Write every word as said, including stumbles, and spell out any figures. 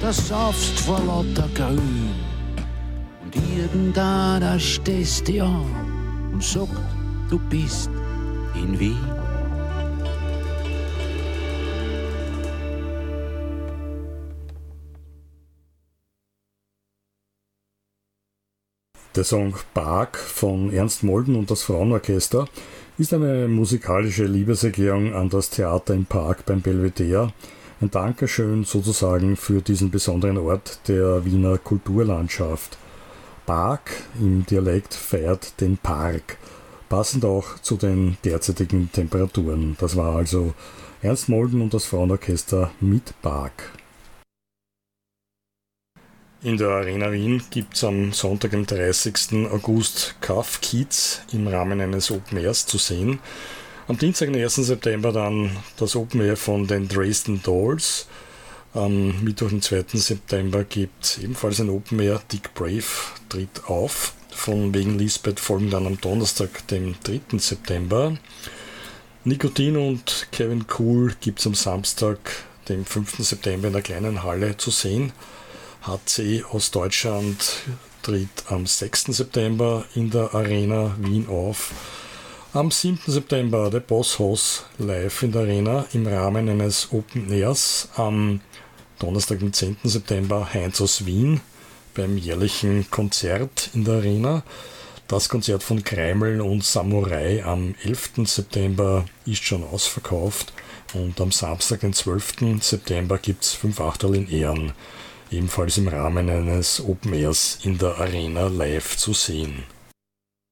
das saufst vor lauter Grün. Und irgendeiner stehst dir an und sagt, du bist in Wien. Der Song Park von Ernst Molden und das Frauenorchester ist eine musikalische Liebeserklärung an das Theater im Park beim Belvedere. Ein Dankeschön sozusagen für diesen besonderen Ort der Wiener Kulturlandschaft. Park im Dialekt feiert den Park, passend auch zu den derzeitigen Temperaturen. Das war also Ernst Molden und das Frauenorchester mit Park. In der Arena Wien gibt es am Sonntag, dem dreißigsten August, Kaff Kiez im Rahmen eines Open Airs zu sehen. Am Dienstag, den ersten September, dann das Open Air von den Dresden Dolls. Am Mittwoch, den zweiten September, gibt es ebenfalls ein Open Air. Dick Brave tritt auf. Von wegen Lisbeth folgen dann am Donnerstag, dem dritten September. Nikotin und Kevin Cool gibt es am Samstag, dem fünften September, in der kleinen Halle zu sehen. H C aus Deutschland tritt am sechsten September in der Arena Wien auf. Am siebten September der Boss Hoss live in der Arena im Rahmen eines Open Airs. Am Donnerstag, dem zehnten September, Heinz aus Wien beim jährlichen Konzert in der Arena. Das Konzert von Kreimel und Samurai am elften September ist schon ausverkauft. Und am Samstag, den zwölften September, gibt es fünf Achtel in Ehren, ebenfalls im Rahmen eines Open Airs in der Arena live zu sehen.